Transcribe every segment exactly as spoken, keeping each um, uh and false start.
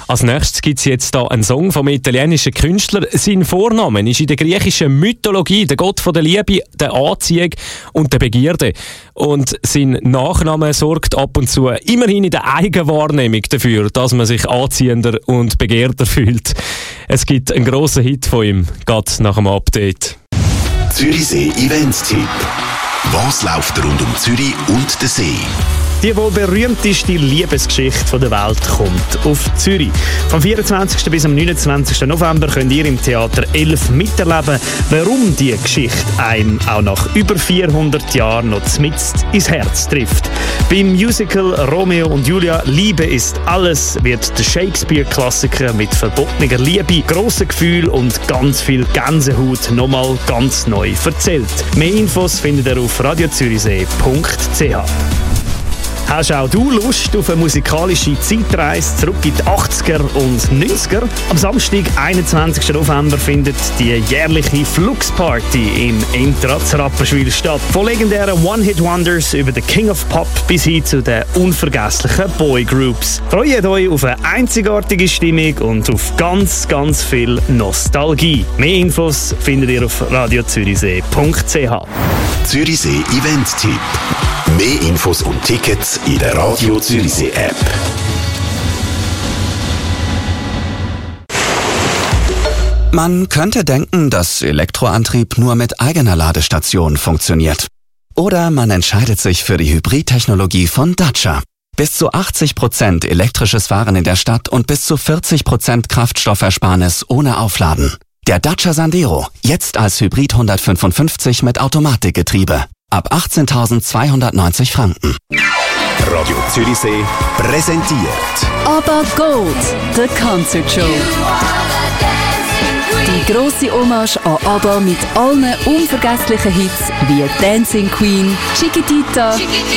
Als nächstes gibt es jetzt hier einen Song vom italienischen Künstler. Sein Vorname ist in der griechischen Mythologie der Gott von der Liebe, der Anziehung und der Begierde. Und sein Nachname sorgt ab und zu immerhin in der Eigenwahrnehmung dafür, dass man sich anziehender und begehrter fühlt. Es gibt einen grossen Hit von ihm, gerade nach dem Update. Zürichsee Events-Tipp. Was läuft rund um Zürich und den See? Die wohl berühmteste Liebesgeschichte der Welt kommt auf Zürich. Vom vierundzwanzigsten bis am neunundzwanzigsten November könnt ihr im Theater elf miterleben, warum die Geschichte einem auch nach über vierhundert Jahren noch zmitzt ins Herz trifft. Beim Musical Romeo und Julia «Liebe ist alles» wird der Shakespeare-Klassiker mit verbotener Liebe, grossen Gefühl und ganz viel Gänsehaut nochmal ganz neu erzählt. Mehr Infos findet ihr auf radio zürichsee punkt c h. Hast auch du Lust auf eine musikalische Zeitreise zurück in die achtziger und neunziger? Am Samstag, einundzwanzigsten November, findet die jährliche Flux-Party im Intraz Rapperswil statt. Von legendären One-Hit-Wonders über den King of Pop bis hin zu den unvergesslichen Boygroups. Freut euch auf eine einzigartige Stimmung und auf ganz, ganz viel Nostalgie. Mehr Infos findet ihr auf radio zürichsee punkt c h. Zürichsee Event-Tipp. Mehr Infos und Tickets in der Radio Zürichsee App. Man könnte denken, dass Elektroantrieb nur mit eigener Ladestation funktioniert. Oder man entscheidet sich für die Hybridtechnologie von Dacia. Bis zu achtzig Prozent elektrisches Fahren in der Stadt und bis zu vierzig Prozent Kraftstoffersparnis ohne Aufladen. Der Dacia Sandero, jetzt als Hybrid hundertfünfundfünfzig mit Automatikgetriebe. Ab achtzehntausendzweihundertneunzig Franken. Radio Zürichsee präsentiert ABBA Gold, The Concert Show. Die grosse Hommage an ABBA mit allen unvergesslichen Hits wie Dancing Queen, Chiquitita,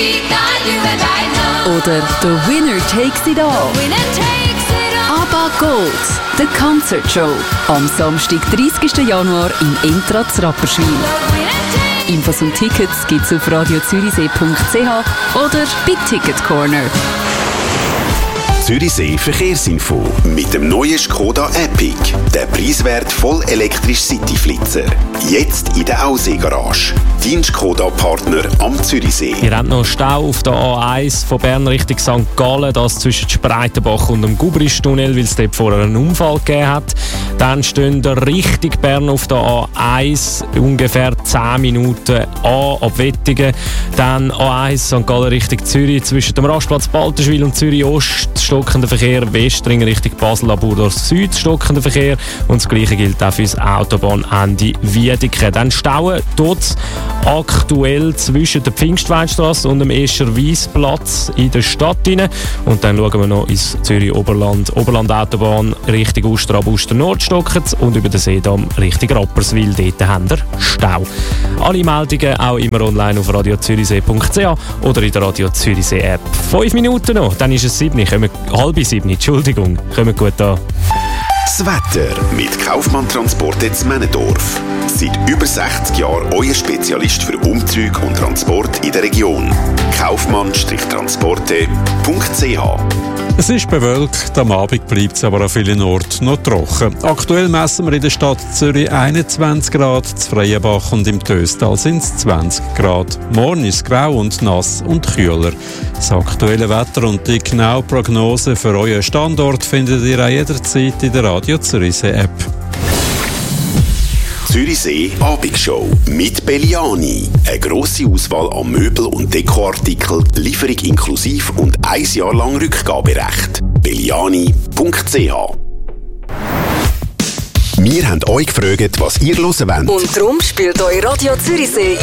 oder The Winner Takes It All. ABBA Gold, The Concert Show. Am Samstag, dreißigsten Januar im Intraz Rapperswil. Infos und Tickets gibt's auf radio zürichsee punkt c h oder bei Ticket Corner. Zürichsee Verkehrsinfo mit dem neuen Skoda Epic. Der preiswert voll elektrisch City-Flitzer. Jetzt in der Aussee-Garage. Dein Skoda-Partner am Zürichsee. Wir haben noch Stau auf der A eins von Bern Richtung Sankt Gallen, das zwischen Spreitenbach und dem Gubristunnel, weil es dort vorher einen Unfall gegeben hat. Dann stehen wir Richtung Bern auf der A eins ungefähr zehn Minuten an, ab Wettingen. Dann A eins Sankt Gallen Richtung Zürich, zwischen dem Rastplatz Balterschwil und Zürich Ost stockender Verkehr, Westringen Richtung Basel, Burdorf Süd stockender Verkehr, und das Gleiche gilt auch für das Autobahnende Wiedeke. Dann stauen dort aktuell zwischen der Pfingstweinstrasse und dem Escher-Weiss-Platz in der Stadt rein. Und dann schauen wir noch ins Zürich-Oberland, Oberland-Autobahn Richtung Uster, Uster Nord stocken und über den Seedamm Richtung Rapperswil. Dort haben wir Stau. Alle Meldungen auch immer online auf radio zürichsee punkt c h oder in der Radio Zürichsee App. Fünf Minuten noch, dann ist es sieben, kommen, halb sieben, Entschuldigung, kommen gut an. Das Wetter mit Kaufmann Transporte in Männendorf. Seit über sechzig Jahren euer Spezialist für Umzüge und Transport in der Region. kaufmann-transporte punkt c h. Es ist bewölkt, am Abend bleibt es aber an vielen Orten noch trocken. Aktuell messen wir in der Stadt Zürich einundzwanzig Grad, zu Freienbach und im Töstal sind es zwanzig Grad. Morgen ist es grau und nass und kühler. Das aktuelle Wetter und die genaue Prognose für euren Standort findet ihr auch jederzeit in der Radio Zürichsee App. Zürichsee Abendshow mit Belliani. Eine grosse Auswahl an Möbel- und Dekoartikeln, Lieferung inklusiv und ein Jahr lang Rückgaberecht. belliani punkt c h. Wir haben euch gefragt, was ihr hören wollt. Und darum spielt euch Radio Zürichsee